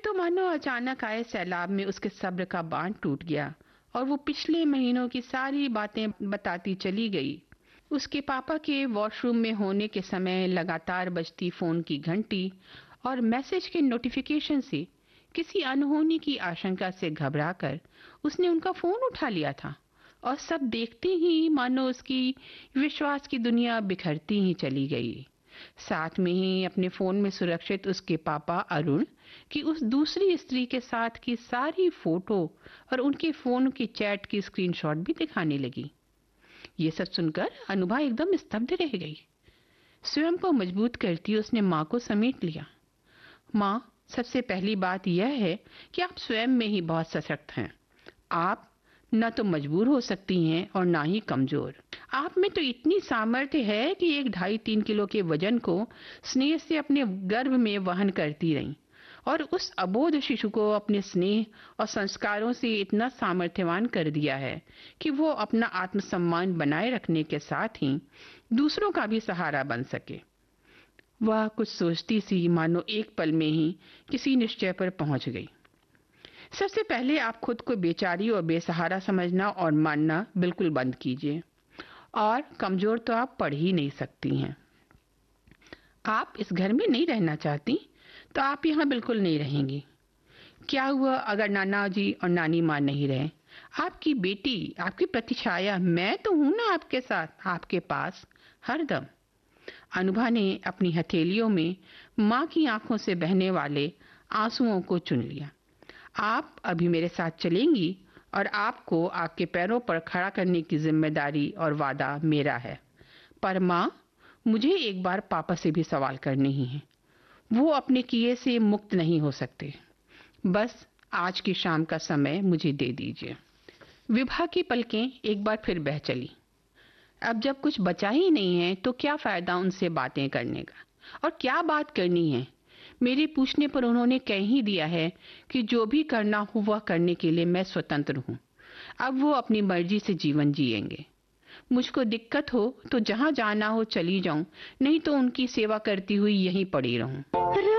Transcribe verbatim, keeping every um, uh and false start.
तो मानो अचानक आए सैलाब में उसके सब्र का बांध टूट गया और वो पिछले महीनों की सारी बातें बताती चली गई। उसके पापा के वॉशरूम में होने के समय लगातार बजती फोन की घंटी और मैसेज के नोटिफिकेशन से किसी अनहोनी की आशंका से घबराकर उसने उनका फोन उठा लिया था और सब देखते ही मानो उसकी विश्वास की दुनिया बिखरती ही चली गई। साथ में ही अपने फोन में सुरक्षित उसके पापा अरुण की उस दूसरी स्त्री के साथ की सारी फोटो और उनके फोन की चैट की स्क्रीनशॉट भी दिखाने लगी। ये सब सुनकर अनुभा एकदम स्तब्ध रह गई। स्वयं को मजबूत करती उसने माँ को समेट लिया। माँ, सबसे पहली बात यह है कि आप स्वयं में ही बहुत सशक्त हैं। आप न तो मजबूर हो सकती हैं और ना ही कमजोर। आप में तो इतनी सामर्थ्य है कि एक ढाई तीन किलो के वजन को स्नेह से अपने गर्भ में वहन करती रहीं और उस अबोध शिशु को अपने स्नेह और संस्कारों से इतना सामर्थ्यवान कर दिया है कि वो अपना आत्मसम्मान बनाए रखने के साथ ही दूसरों का भी सहारा बन सके। वह कुछ सोचती सी मानो एक पल में ही किसी निश्चय पर पहुंच गई। सबसे पहले आप खुद को बेचारी और बेसहारा समझना और मानना बिल्कुल बंद कीजिए। और कमजोर तो आप पढ़ ही नहीं सकती हैं। आप इस घर में नहीं रहना चाहती तो आप यहाँ बिल्कुल नहीं रहेंगी। क्या हुआ अगर नाना जी और नानी माँ नहीं रहे? आपकी बेटी, आपकी प्रतिछाया, मैं तो हूँ ना आपके साथ, आपके पास हरदम। अनुभा ने अपनी हथेलियों में माँ की आंखों से बहने वाले आंसुओं को चुन लिया। आप अभी मेरे साथ चलेंगी और आपको आपके पैरों पर खड़ा करने की जिम्मेदारी और वादा मेरा है। पर माँ, मुझे एक बार पापा से भी सवाल करने ही हैं। वो अपने किए से मुक्त नहीं हो सकते। बस आज की शाम का समय मुझे दे दीजिए। विभा की पलकें एक बार फिर बह चली। अब जब कुछ बचा ही नहीं है तो क्या फायदा उनसे बातें करने का? और क्या बात करनी है? मेरे पूछने पर उन्होंने कह ही दिया है कि जो भी करना हो वह करने के लिए मैं स्वतंत्र हूँ। अब वो अपनी मर्जी से जीवन जिएंगे। मुझको दिक्कत हो तो जहाँ जाना हो चली जाऊं, नहीं तो उनकी सेवा करती हुई यहीं पड़ी रहूं।